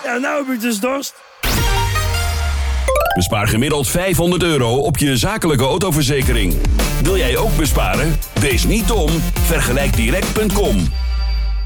Ja, nou heb ik dus dorst. Bespaar gemiddeld €500 op je zakelijke autoverzekering. Wil jij ook besparen? Wees niet dom. Vergelijkdirect.com.